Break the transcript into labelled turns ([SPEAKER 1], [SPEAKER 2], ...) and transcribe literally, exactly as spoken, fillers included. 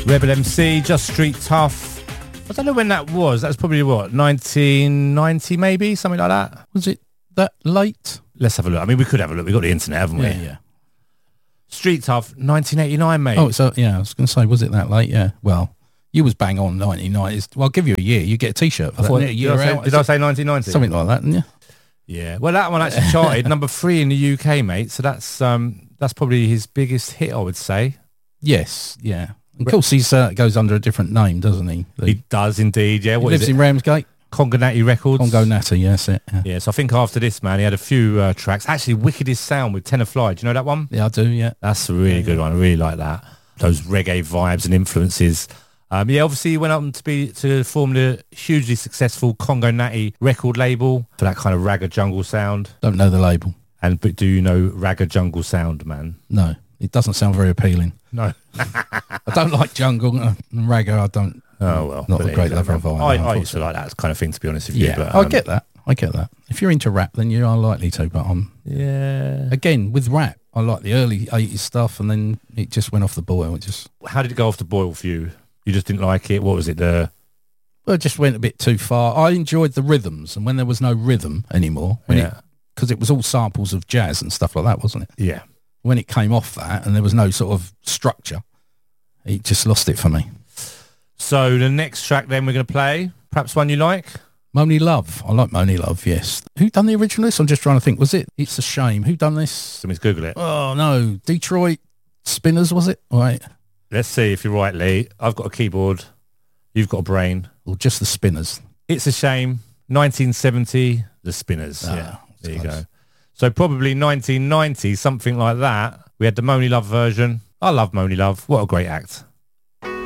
[SPEAKER 1] Rebel M C, Just Street Tough. I don't know when that was. That was probably what, nineteen ninety maybe, something like that.
[SPEAKER 2] Was it that late?
[SPEAKER 1] Let's have a look. I mean, we could have a look. We've got the internet, haven't we?
[SPEAKER 2] Yeah, yeah.
[SPEAKER 1] Street Tough, nineteen eighty-nine, mate.
[SPEAKER 2] Oh, so yeah, I was going to say, was it that late? Yeah. Well, you was bang on nineteen ninety. Well, I'll give you a year. You get a T-shirt for that.
[SPEAKER 1] Thought,
[SPEAKER 2] Yeah,
[SPEAKER 1] did
[SPEAKER 2] year
[SPEAKER 1] I say,
[SPEAKER 2] out.
[SPEAKER 1] did I say nineteen ninety?
[SPEAKER 2] Something like that, didn't you?
[SPEAKER 1] Yeah. Well, that one actually charted number three in the U K, mate. So that's um that's probably his biggest hit, I would say.
[SPEAKER 2] Yes. Yeah. Of course, he uh, goes under a different name, doesn't he? The,
[SPEAKER 1] He does indeed. Yeah.
[SPEAKER 2] he
[SPEAKER 1] What
[SPEAKER 2] lives
[SPEAKER 1] is it?
[SPEAKER 2] in Ramsgate.
[SPEAKER 1] Congo Natty Records.
[SPEAKER 2] Congo Natty, yes. It, yeah.
[SPEAKER 1] Yeah. So I think after this, man, he had a few uh, tracks. Actually, Wickedest Sound with Tenor Fly. Do you know that one?
[SPEAKER 2] yeah, I do, yeah.
[SPEAKER 1] That's a really
[SPEAKER 2] Yeah,
[SPEAKER 1] good
[SPEAKER 2] yeah.
[SPEAKER 1] one. I really like that. Those reggae vibes and influences. Um, yeah, obviously he went on to be to form the hugely successful Congo Natty record label for that kind of ragga jungle sound.
[SPEAKER 2] Don't know the label.
[SPEAKER 1] And but do you know ragga jungle sound, man?
[SPEAKER 2] No, it doesn't sound very appealing.
[SPEAKER 1] No.
[SPEAKER 2] I don't like jungle uh, and ragga. I don't.
[SPEAKER 1] Oh well,
[SPEAKER 2] Not
[SPEAKER 1] but
[SPEAKER 2] a
[SPEAKER 1] there
[SPEAKER 2] great
[SPEAKER 1] you go,
[SPEAKER 2] lover of
[SPEAKER 1] man.
[SPEAKER 2] vinyl,
[SPEAKER 1] I, I used to
[SPEAKER 2] unfortunately.
[SPEAKER 1] like that kind of thing, to be honest with
[SPEAKER 2] Yeah,
[SPEAKER 1] you. But,
[SPEAKER 2] I
[SPEAKER 1] um,
[SPEAKER 2] get that. I get that. If you're into rap, then you are likely to. But I'm
[SPEAKER 1] Yeah.
[SPEAKER 2] again with rap. I like the early eighties stuff, and then it just went off the boil. It just
[SPEAKER 1] How did it go off the boil for you? You just didn't like it. What was it? The
[SPEAKER 2] well, it just went a bit too far. I enjoyed the rhythms, and when there was no rhythm anymore, when
[SPEAKER 1] yeah,
[SPEAKER 2] because it, it was all samples of jazz and stuff like that, wasn't it?
[SPEAKER 1] yeah.
[SPEAKER 2] When it came off that, and there was no sort of structure, it just lost it for me.
[SPEAKER 1] So the next track, then we're going to play, perhaps one you like.
[SPEAKER 2] Moni Love. I like Moni Love, yes. Who done the original list? I'm just trying to think. Was it? It's a Shame. Who done this?
[SPEAKER 1] Somebody's Google it.
[SPEAKER 2] Oh, no. Detroit Spinners, was it? All right.
[SPEAKER 1] Let's see if you're right, Lee. I've got a keyboard. You've got a brain.
[SPEAKER 2] Or just the Spinners.
[SPEAKER 1] It's a Shame. nineteen seventy, The Spinners.
[SPEAKER 2] Ah,
[SPEAKER 1] yeah,
[SPEAKER 2] that's
[SPEAKER 1] there you
[SPEAKER 2] close.
[SPEAKER 1] go. So probably nineteen ninety, something like that. We had the Moni Love version. I love Moni Love. What a great act.